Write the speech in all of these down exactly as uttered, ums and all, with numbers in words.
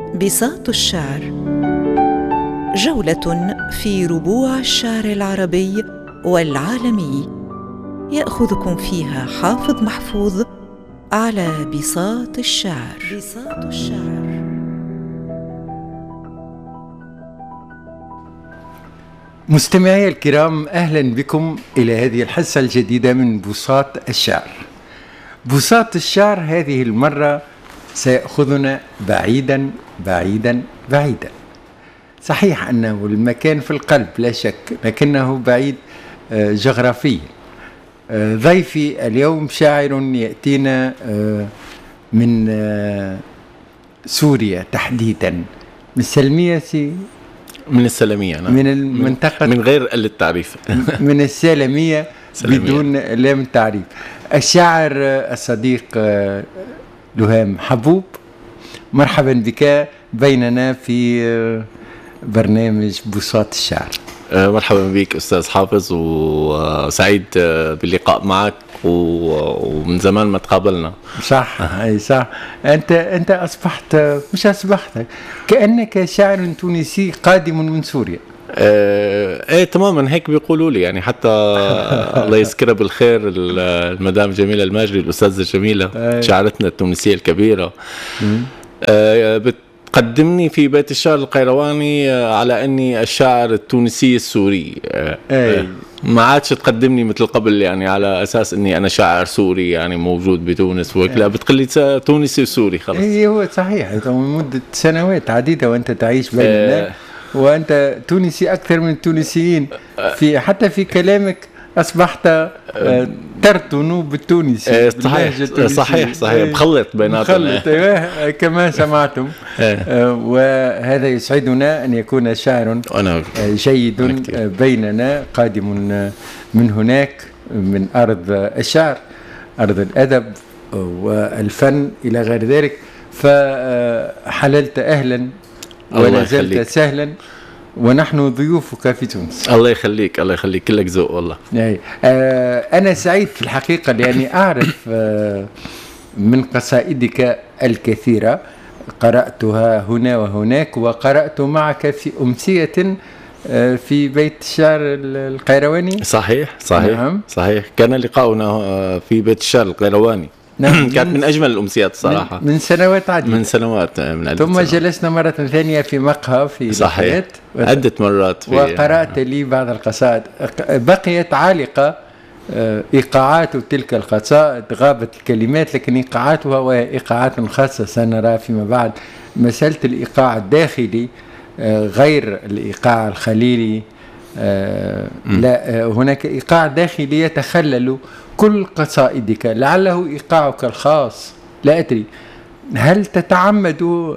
بساط الشعر، جولة في ربوع الشعر العربي والعالمي، يأخذكم فيها حافظ محفوظ على بساط الشعر. بساط الشعر. مستمعي الكرام، أهلا بكم إلى هذه الحصة الجديدة من بساط الشعر. بساط الشعر هذه المرة سيأخذنا بعيدا بعيدا بعيدا. صحيح أنه المكان في القلب لا شك، لكنه بعيد جغرافيا. ضيفي اليوم شاعر يأتينا من سوريا تحديدا، من السلمية من السلمية أنا. من المنطقة من غير قل التعريف من السلمية بدون لام التعريف. الشاعر الصديق لهام حبوب، مرحبا بك بيننا في برنامج بساط الشعر. مرحبا بك أستاذ حافظ، وسعيد باللقاء معك، ومن زمان ما تقابلنا. صح، أي صح. أنت أنت أصبحت، مش أصبحت، كأنك شاعر تونسي قادم من سوريا. ايه تماما هيك بيقولوا لي، يعني حتى الله يذكرها بالخير المدام جميلة الماجري، الأستاذة جميلة شاعرتنا التونسية الكبيرة، آه بتقدمني في بيت الشعر القيرواني على أني الشاعر التونسي السوري. آه ما عادش تقدمني مثل قبل، يعني على أساس أني أنا شاعر سوري يعني موجود بتونس وهيك، لا بتقلي تونسي وسوري خلاص. اي هو صحيح، من مدة سنوات عديدة وأنت تعيش بيننا، آه وأنت تونسي أكثر من التونسيين، في حتى في كلامك أصبحت ترتن بالتونسي. صحيح صحيح صحيح بخلط بيناتنا، بخلط كما سمعتم. وهذا يسعدنا أن يكون شاعر جيد بيننا، قادم من هناك، من أرض الشعر، أرض الأدب والفن إلى غير ذلك. فحللت أهلا ولا زلت سهلا، ونحن ضيوفك في تونس. الله يخليك الله يخليك، كلك ذوق والله. آه أنا سعيد في الحقيقة لأني أعرف آه من قصائدك الكثيرة، قرأتها هنا وهناك، وقرأت معك في أمسية آه في بيت الشعر القيرواني. صحيح صحيح نعم. صحيح كان لقاؤنا في بيت الشعر القيرواني. نعم. كانت من أجمل الأمسيات صراحة، من, من سنوات عديدة، من سنوات من ثم سنوات. جلسنا مرة ثانية في مقهى في صحيح عدة مرات في وقرأت لي بعض القصائد، بقيت عالقة إيقاعات تلك القصائد، غابت الكلمات، لكن إيقاعاتها وهي إيقاعات خاصة سنرى فيما بعد. مسألة الإيقاع الداخلي غير الإيقاع الخليلي، لا، هناك إيقاع داخلي يتخلل كل قصائدك، لعله إيقاعك الخاص، لا أدري. هل تتعمد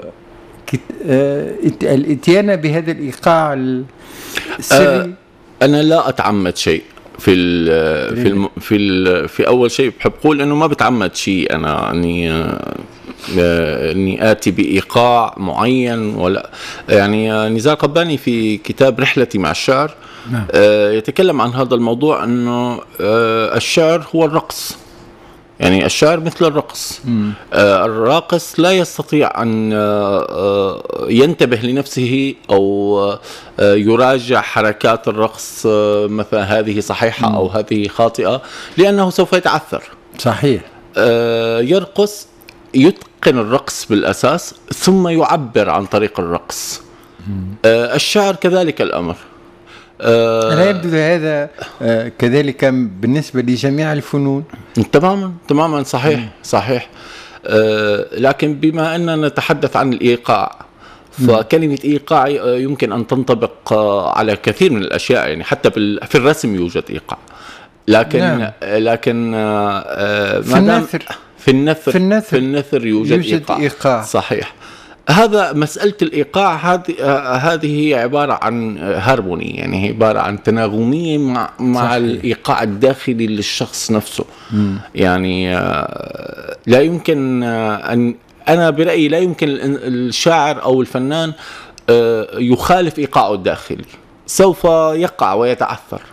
الاتيان بهذا الإيقاع السري؟ أنا لا أتعمد شيء في ال في الم في ال في أول شيء بحب أقول إنه ما بتعمد شيء أنا إني إني آتي بإيقاع معين، ولا يعني نزار قباني في كتاب رحلتي مع الشعر نعم. آه يتكلم عن هذا الموضوع، أنه آه الشعر هو الرقص، يعني الشعر مثل الرقص. آه الراقص لا يستطيع أن آه ينتبه لنفسه أو آه يراجع حركات الرقص، آه مثلا هذه صحيحة مم. أو هذه خاطئة، لأنه سوف يتعثر. صحيح. آه يرقص، يتقن الرقص بالأساس، ثم يعبر عن طريق الرقص. آه الشعر كذلك الأمر. لا يبدو هذا آه كذلك بالنسبة لجميع الفنون. تماما تماما صحيح مم. صحيح. آه لكن بما أننا نتحدث عن الإيقاع، فكلمة إيقاع يمكن أن تنطبق على كثير من الأشياء، يعني حتى في الرسم يوجد إيقاع، لكن نعم. لكن آه في النثر في النثر في النثر, في النثر يوجد, يوجد إيقاع. إيقاع صحيح. هذا مسألة الإيقاع، هذه هذه هي عبارة عن هارموني، يعني هي عبارة عن تناغمية مع مع الإيقاع الداخلي للشخص نفسه. مم. يعني لا يمكن أن، أنا برأيي لا يمكن الشاعر أو الفنان يخالف إيقاعه الداخلي، سوف يقع ويتعثر.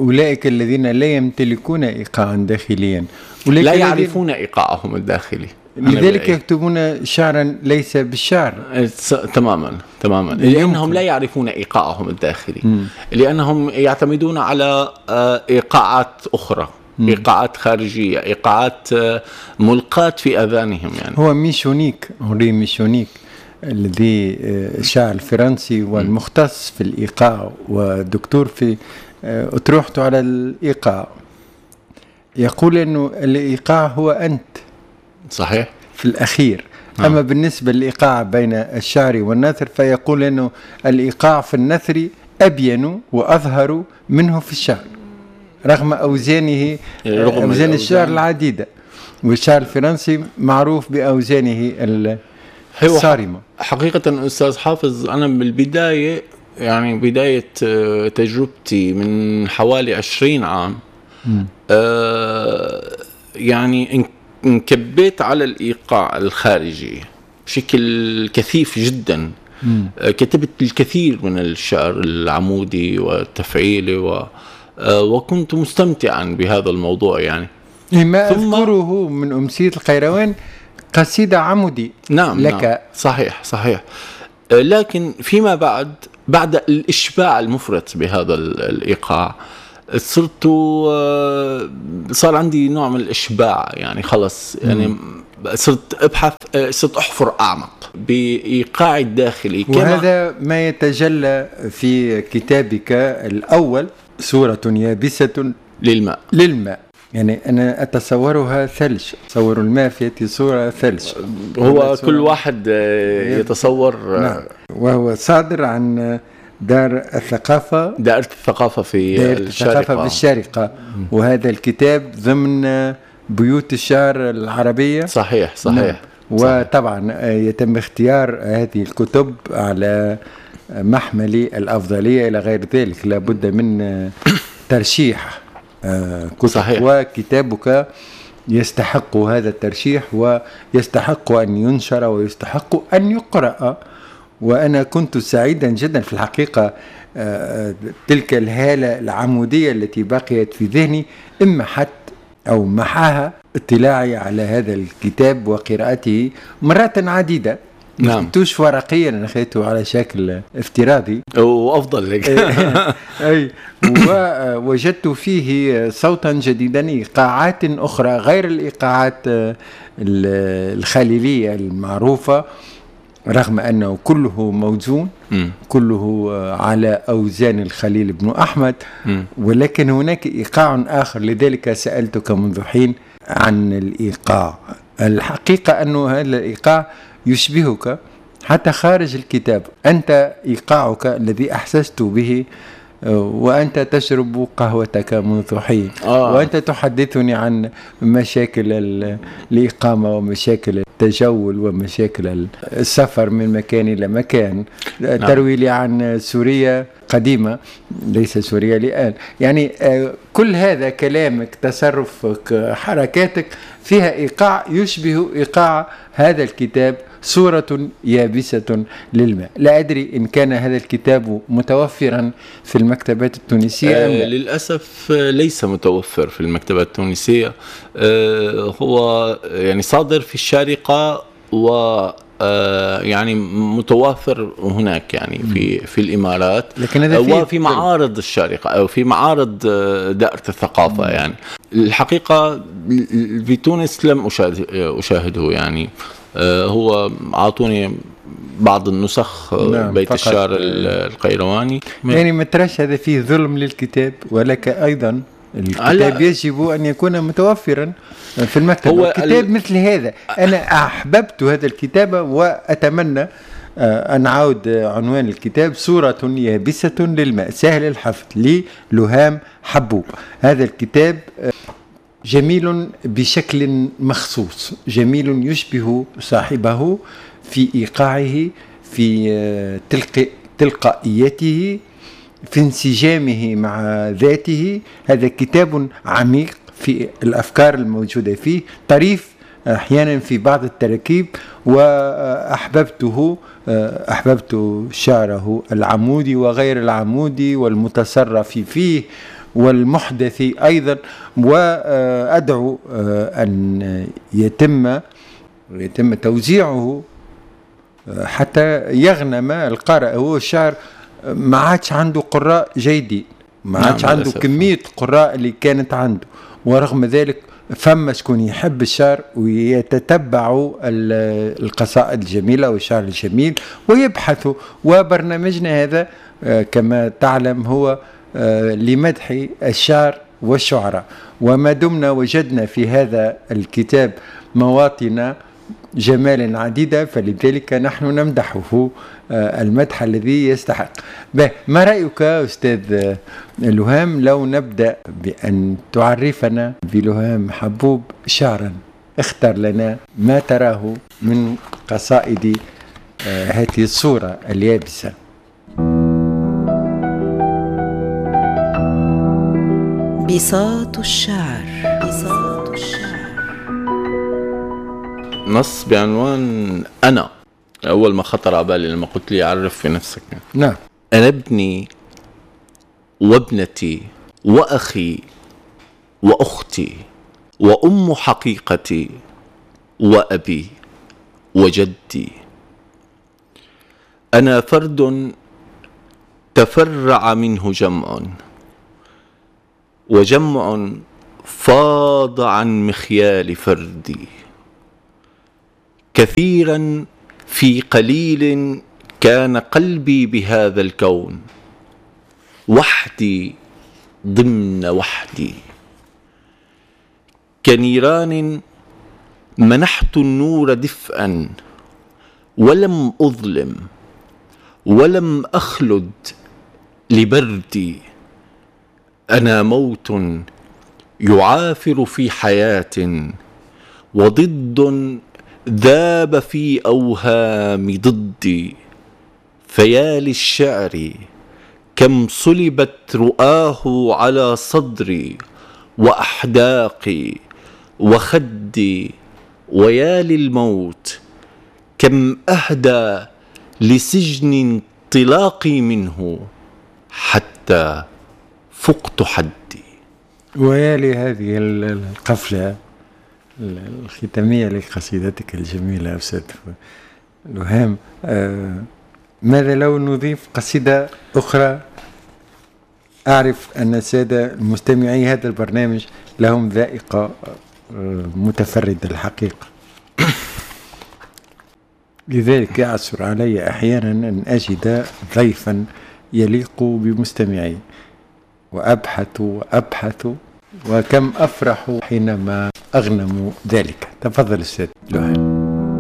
وأولئك الذين لا يمتلكون إيقاعا داخليا لا يعرفون إيقاعهم الداخلي، لذلك يكتبون شعرا ليس بالشعر. تماما تماما لأنهم لا يعرفون إيقاعهم الداخلي. م. لأنهم يعتمدون على إيقاعات أخرى، م. إيقاعات خارجية، إيقاعات ملقاة في أذانهم. يعني هو ميشونيك، هوري ميشونيك الذي الشاعر الفرنسي والمختص في الإيقاع ودكتور في أطروحته على الإيقاع، يقول أنه الإيقاع هو أنت. صحيح في الأخير. آه. أما بالنسبة للإيقاع بين الشعر والنثر فيقول أنه الإيقاع في النثر أبين وأظهر منه في الشعر رغم أوزانه، رغم أوزان الشعر العديدة، والشعر الفرنسي معروف بأوزانه الصارمة. حقيقة أستاذ حافظ، أنا بالبداية يعني بداية تجربتي من حوالي عشرين عام آه يعني انكبيت على الإيقاع الخارجي بشكل كثيف جدا. مم. كتبت الكثير من الشعر العمودي والتفعيلي و... وكنت مستمتعا بهذا الموضوع. يعني ما ثم... أذكره من أمسية القيروان قصيدة عمودي. نعم لك. نعم صحيح صحيح. لكن فيما بعد بعد الإشباع المفرط بهذا الإيقاع صرت صار عندي نوع من الإشباع، يعني خلص يعني صرت أبحث، صرت أحفر أعمق بإيقاع الداخلي. وهذا ما يتجلى في كتابك الأول، صورة يابسة للماء. للماء يعني أنا أتصورها ثلج، أتصور الماء في صورة ثلج. هو كل واحد يتصور. نعم. وهو صادر عن دار الثقافة، دائرة الثقافة في دائرة الثقافة بالشارقة، وهذا الكتاب ضمن بيوت الشعر العربية. صحيح صحيح. وطبعا يتم اختيار هذه الكتب على محمل الأفضلية إلى غير ذلك، لابد من ترشيح كتب. صحيح. وكتابك يستحق هذا الترشيح ويستحق أن ينشر ويستحق أن يقرأ. وأنا كنت سعيدا جدا في الحقيقة، تلك الهالة العمودية التي بقيت في ذهني إما حتى أو محاها اطلاعي على هذا الكتاب وقراءته مرات عديدة. نعم. كنتوش ورقيا، أنا خيته على شكل افتراضي وأفضل لك. أي ووجدت فيه صوتا جديدا، إيقاعات أخرى غير الإيقاعات الخليلية المعروفة، رغم أنه كله موزون، م. كله على أوزان الخليل بن أحمد، م. ولكن هناك إيقاع آخر. لذلك سألتك منذ حين عن الإيقاع. الحقيقة أنه هذا الإيقاع يشبهك حتى خارج الكتاب. أنت إيقاعك الذي أحسست به وأنت تشرب قهوتك منذ حين، آه. وأنت تحدثني عن مشاكل الإقامة ومشاكل التجول ومشاكل السفر من مكان إلى مكان. نعم. تروي لي عن سوريا قديمة، ليس سوريا الآن. يعني كل هذا كلامك، تصرفك، حركاتك فيها إيقاع يشبه إيقاع هذا الكتاب، صورة يابسة للماء. لا أدري إن كان هذا الكتاب متوفرا في المكتبات التونسية. آه للأسف ليس متوفر في المكتبات التونسية. آه هو يعني صادر في الشارقة و آه يعني متوافر هناك يعني في في الإمارات، لكن وفي معارض الشارقة أو في معارض دائرة الثقافة. يعني الحقيقة في تونس لم أشاهد أشاهده يعني. آه هو عطوني بعض النسخ. نعم. بيت الشعر القيرواني. يعني مترش هذا فيه ظلم للكتاب، ولك أيضا الكتاب يجب أن يكون متوفرا في المكتبة. هو الكتاب ال... مثل هذا. أنا أحببت هذا الكتاب وأتمنى أن أعود عنوان الكتاب صورة يابسة للماء، سهل الحفظ، للهام حبوب. هذا الكتاب جميل بشكل مخصوص، جميل يشبه صاحبه في إيقاعه، في تلق... تلقائيته، في انسجامه مع ذاته. هذا كتاب عميق في الأفكار الموجودة فيه، طريف أحيانا في بعض التركيب، وأحببته أحببت شعره العمودي وغير العمودي والمتصرف فيه والمحدث أيضا. وأدعو أن يتم ويتم توزيعه حتى يغنم القارئ. هو الشعر ما عادش عنده قراء جيدين، ما عادش عنده كمية قراء اللي كانت عنده، ورغم ذلك فما شكون يحب الشعر ويتتبع القصائد الجميلة والشعر الجميل ويبحثوا. وبرنامجنا هذا كما تعلم هو لمدح الشعر والشعراء، وما دمنا وجدنا في هذا الكتاب مواطن جمال عديدة فلذلك نحن نمدحه المدح الذي يستحق. ما رأيك أستاذ لهام لو نبدأ بأن تعرفنا بلهام حبوب شعرا؟ اختر لنا ما تراه من قصائد هذه الصورة اليابسة. بساط الشعر. بساط الشعر. نص بعنوان أنا. أول ما خطر على بالي لما قلت لي عرف في نفسك. نعم. أنا ابني وابنتي وأخي وأختي وأم حقيقتي وأبي وجدي. أنا فرد تفرع منه جمع، وجمع فاض عن مخيال فردي. كثيرا في قليل كان قلبي بهذا الكون، وحدي ضمن وحدي. كنيران منحت النور دفئا، ولم أظلم ولم أخلد لبردي. أنا موت يعافر في حياة، وضد ذاب في أوهام ضدي. فيا للشعر كم صلبت رؤاه على صدري وأحداقي وخدي. ويا للموت كم أهدى لسجن انطلاقي منه حتى فقت حدي. ويا لهذه القفلة الختامية لقصيدتك الجميلة أستاذ لهام. آه ماذا لو نضيف قصيدة أخرى؟ أعرف أن السادة المستمعي هذا البرنامج لهم ذائقة آه متفردة الحقيقة، لذلك يعسر علي أحيانا أن أجد ضيفا يليق بمستمعي، وأبحث وأبحث وكم أفرح حينما أغنم ذلك. تفضل أستاذ لهام.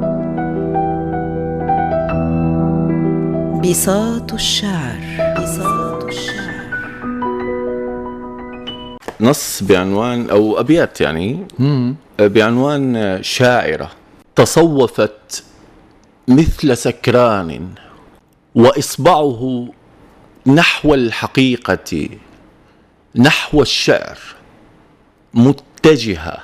بساط الشعر. بساط الشعر. نص بعنوان أو أبيات يعني مم. بعنوان شاعرة تصوفت مثل سكران، وإصبعه نحو الحقيقة نحو الشعر متجهة،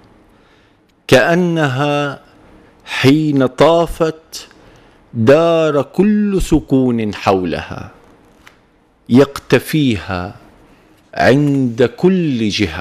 كأنها حين طافت دار كل سكون حولها، يقتفيها عند كل جهة.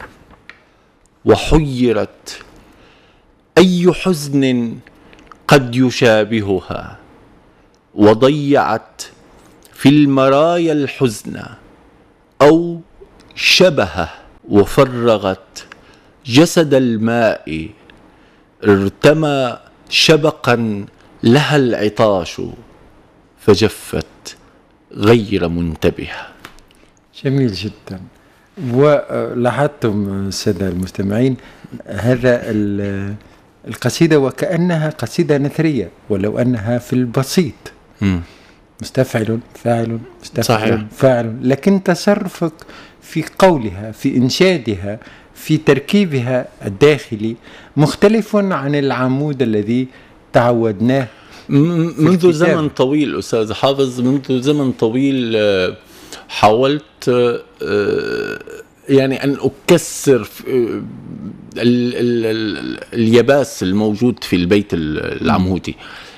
وحيرت أي حزن قد يشابهها، وضيعت في المرايا الحزن أو شبهه. وفرغت جسد الماء، ارتمى شبقا لها العطاش، فجفت غير منتبهة. جميل جدا. ولاحظتم السادة المستمعين هذا القصيدة وكأنها قصيدة نثرية، ولو أنها في البسيط م. مستفعل فاعل مستفعل صحيح. فاعل، لكن تصرفك في قولها في إنشادها في تركيبها الداخلي مختلف عن العمود الذي تعودناه منذ زمن طويل. أستاذ حافظ، منذ زمن طويل حاولت يعني أن أكسر اليباس الموجود في البيت العمودي.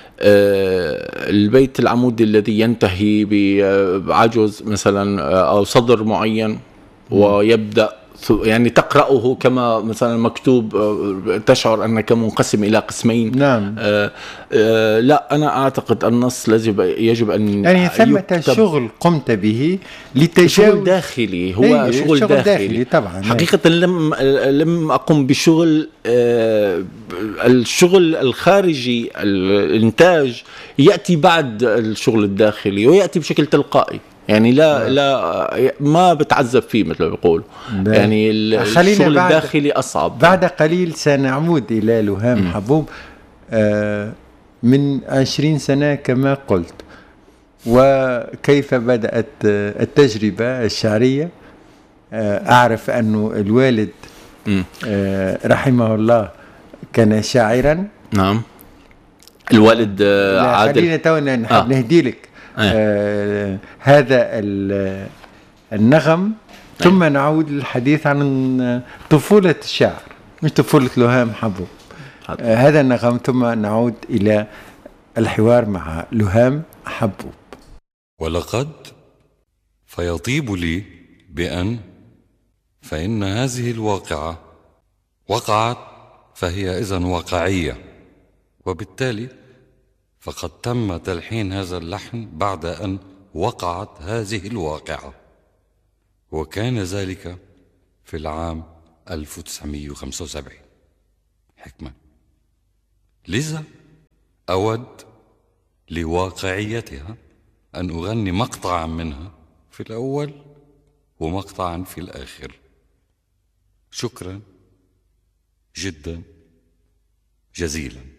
البيت العمودي الذي ينتهي بعجز مثلا أو صدر معين ويبدأ يعني تقرأه كما مثلا مكتوب تشعر أنك منقسم إلى قسمين. نعم. آه آه لا، أنا أعتقد النص يجب يجب أن يعني ثمة شغل قمت به لتجاوز شغل داخلي، هو إيه شغل, شغل داخلي. داخلي طبعا. حقيقة لم لم أقم بشغل آه الشغل الخارجي، الإنتاج يأتي بعد الشغل الداخلي ويأتي بشكل تلقائي، يعني لا لا ما بتعذب فيه مثل ما بيقول. يعني الشغل الداخلي أصعب. بعد قليل سنعود إلى لهام حبوب آه من عشرين سنة كما قلت، وكيف بدأت التجربة الشعرية. آه أعرف أنه الوالد آه رحمه الله كان شاعرا. نعم. الوالد آه عادل. خلينا تونا نحب آه. نهدي لك آه هذا النغم، ثم أيه. نعود للحديث عن طفولة الشاعر، مش طفولة لهام حبوب. آه هذا النغم، ثم نعود إلى الحوار مع لهام حبوب. ولقد فيطيب لي بأن فإن هذه الواقعة وقعت، فهي إذن واقعية، وبالتالي فقد تم تلحين هذا اللحن بعد أن وقعت هذه الواقعة، وكان ذلك في العام ألف وتسعمائة وخمسة وسبعين. حكمة. لذا أود لواقعيتها أن أغني مقطعا منها في الأول ومقطعا في الآخر. شكرا جدا جزيلا.